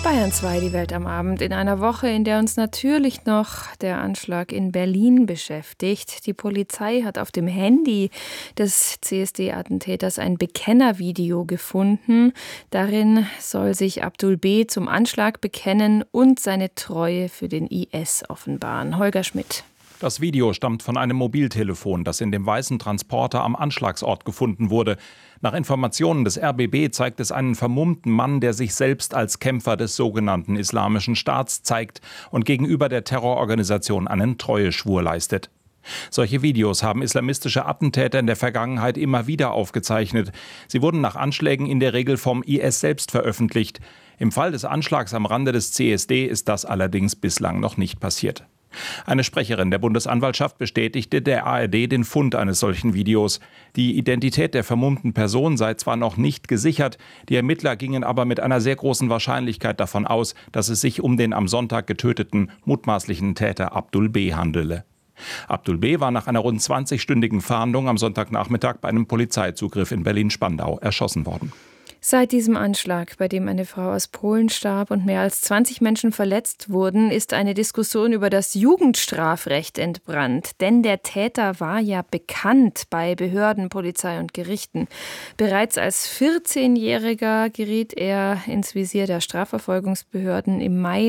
Bayern 2, die Welt am Abend, in einer Woche, in der uns natürlich noch der Anschlag in Berlin beschäftigt. Die Polizei hat auf dem Handy des CSD-Attentäters ein Bekennervideo gefunden. Darin soll sich Abdul B. zum Anschlag bekennen und seine Treue für den IS offenbaren. Holger Schmidt. Das Video stammt von einem Mobiltelefon, das in dem weißen Transporter am Anschlagsort gefunden wurde. Nach Informationen des RBB zeigt es einen vermummten Mann, der sich selbst als Kämpfer des sogenannten Islamischen Staats zeigt und gegenüber der Terrororganisation einen Treueschwur leistet. Solche Videos haben islamistische Attentäter in der Vergangenheit immer wieder aufgezeichnet. Sie wurden nach Anschlägen in der Regel vom IS selbst veröffentlicht. Im Fall des Anschlags am Rande des CSD ist das allerdings bislang noch nicht passiert. Eine Sprecherin der Bundesanwaltschaft bestätigte der ARD den Fund eines solchen Videos. Die Identität der vermummten Person sei zwar noch nicht gesichert, die Ermittler gingen aber mit einer sehr großen Wahrscheinlichkeit davon aus, dass es sich um den am Sonntag getöteten mutmaßlichen Täter Abdul B. handele. Abdul B. war nach einer rund 20-stündigen Fahndung am Sonntagnachmittag bei einem Polizeizugriff in Berlin-Spandau erschossen worden. Seit diesem Anschlag, bei dem eine Frau aus Polen starb und mehr als 20 Menschen verletzt wurden, ist eine Diskussion über das Jugendstrafrecht entbrannt. Denn der Täter war ja bekannt bei Behörden, Polizei und Gerichten. Bereits als 14-Jähriger geriet er ins Visier der Strafverfolgungsbehörden. Im Mai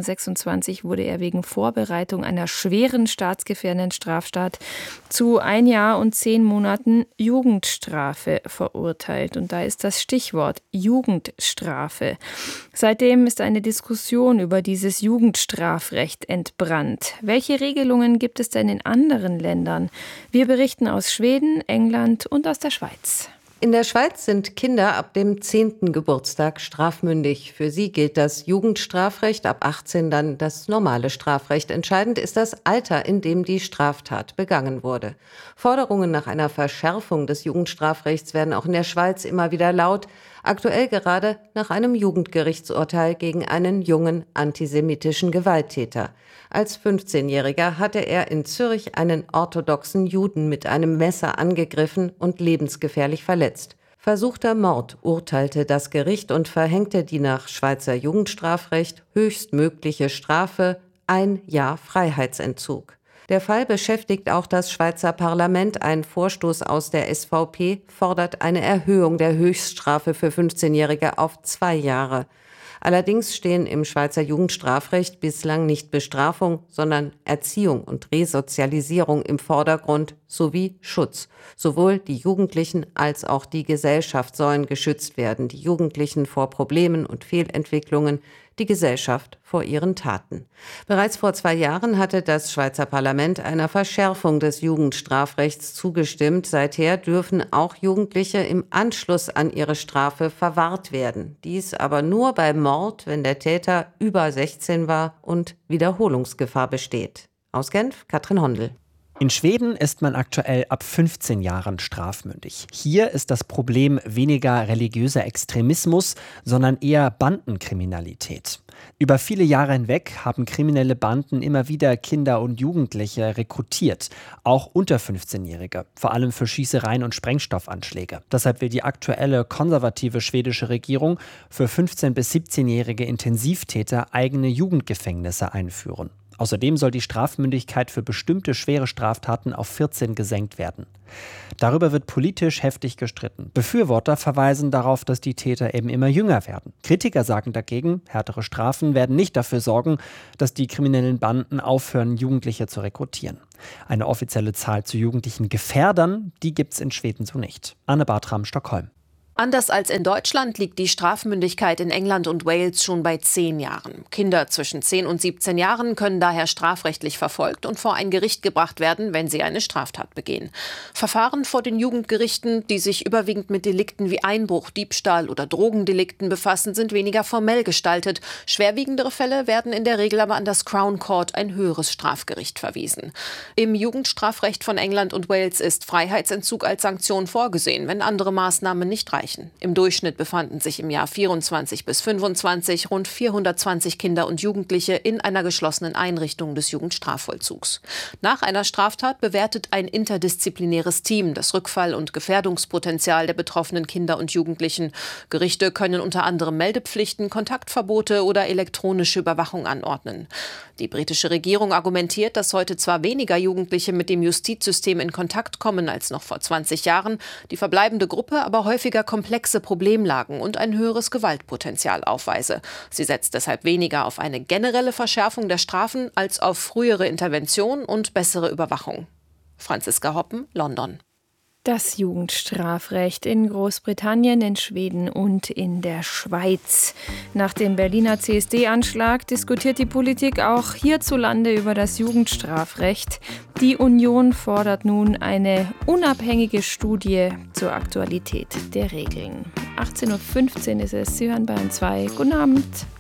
2026 wurde er wegen Vorbereitung einer schweren staatsgefährdenden Straftat zu 1 Jahr und 10 Monaten Jugendstrafe verurteilt. Und da ist das Stichwort Jugendstrafe. Seitdem ist eine Diskussion über dieses Jugendstrafrecht entbrannt. Welche Regelungen gibt es denn in anderen Ländern? Wir berichten aus Schweden, England und aus der Schweiz. In der Schweiz sind Kinder ab dem 10. Geburtstag strafmündig. Für sie gilt das Jugendstrafrecht, ab 18 dann das normale Strafrecht. Entscheidend ist das Alter, in dem die Straftat begangen wurde. Forderungen nach einer Verschärfung des Jugendstrafrechts werden auch in der Schweiz immer wieder laut. Aktuell gerade nach einem Jugendgerichtsurteil gegen einen jungen antisemitischen Gewalttäter. Als 15-Jähriger hatte er in Zürich einen orthodoxen Juden mit einem Messer angegriffen und lebensgefährlich verletzt. Versuchter Mord urteilte das Gericht und verhängte die nach Schweizer Jugendstrafrecht höchstmögliche Strafe 1 Jahr Freiheitsentzug. Der Fall beschäftigt auch das Schweizer Parlament. Ein Vorstoß aus der SVP fordert eine Erhöhung der Höchststrafe für 15-Jährige auf 2 Jahre. Allerdings stehen im Schweizer Jugendstrafrecht bislang nicht Bestrafung, sondern Erziehung und Resozialisierung im Vordergrund sowie Schutz. Sowohl die Jugendlichen als auch die Gesellschaft sollen geschützt werden. Die Jugendlichen vor Problemen und Fehlentwicklungen, die Gesellschaft vor ihren Taten. Bereits vor 2 Jahren hatte das Schweizer Parlament einer Verschärfung des Jugendstrafrechts zugestimmt. Seither dürfen auch Jugendliche im Anschluss an ihre Strafe verwahrt werden. Dies aber nur bei Mord, wenn der Täter über 16 war und Wiederholungsgefahr besteht. Aus Genf, Katrin Hondel. In Schweden ist man aktuell ab 15 Jahren strafmündig. Hier ist das Problem weniger religiöser Extremismus, sondern eher Bandenkriminalität. Über viele Jahre hinweg haben kriminelle Banden immer wieder Kinder und Jugendliche rekrutiert, auch unter 15-Jährige, vor allem für Schießereien und Sprengstoffanschläge. Deshalb will die aktuelle konservative schwedische Regierung für 15- bis 17-jährige Intensivtäter eigene Jugendgefängnisse einführen. Außerdem soll die Strafmündigkeit für bestimmte schwere Straftaten auf 14 gesenkt werden. Darüber wird politisch heftig gestritten. Befürworter verweisen darauf, dass die Täter eben immer jünger werden. Kritiker sagen dagegen, härtere Strafen werden nicht dafür sorgen, dass die kriminellen Banden aufhören, Jugendliche zu rekrutieren. Eine offizielle Zahl zu jugendlichen Gefährdern, die gibt's in Schweden so nicht. Anne Bartram, Stockholm. Anders als in Deutschland liegt die Strafmündigkeit in England und Wales schon bei 10 Jahren. Kinder zwischen 10 und 17 Jahren können daher strafrechtlich verfolgt und vor ein Gericht gebracht werden, wenn sie eine Straftat begehen. Verfahren vor den Jugendgerichten, die sich überwiegend mit Delikten wie Einbruch, Diebstahl oder Drogendelikten befassen, sind weniger formell gestaltet. Schwerwiegendere Fälle werden in der Regel aber an das Crown Court, ein höheres Strafgericht, verwiesen. Im Jugendstrafrecht von England und Wales ist Freiheitsentzug als Sanktion vorgesehen, wenn andere Maßnahmen nicht reichen. vergleichen. Im Durchschnitt befanden sich im Jahr 24 bis 25 rund 420 Kinder und Jugendliche in einer geschlossenen Einrichtung des Jugendstrafvollzugs. Nach einer Straftat bewertet ein interdisziplinäres Team das Rückfall- und Gefährdungspotenzial der betroffenen Kinder und Jugendlichen. Gerichte können unter anderem Meldepflichten, Kontaktverbote oder elektronische Überwachung anordnen. Die britische Regierung argumentiert, dass heute zwar weniger Jugendliche mit dem Justizsystem in Kontakt kommen als noch vor 20 Jahren, die verbleibende Gruppe aber häufiger komplexe Problemlagen und ein höheres Gewaltpotenzial aufweise. Sie setzt deshalb weniger auf eine generelle Verschärfung der Strafen als auf frühere Intervention und bessere Überwachung. Franziska Hoppen, London. Das Jugendstrafrecht in Großbritannien, in Schweden und in der Schweiz. Nach dem Berliner CSD-Anschlag diskutiert die Politik auch hierzulande über das Jugendstrafrecht. Die Union fordert nun eine unabhängige Studie zur Aktualität der Regeln. 18.15 Uhr ist es. Sie hören Bayern 2. Guten Abend.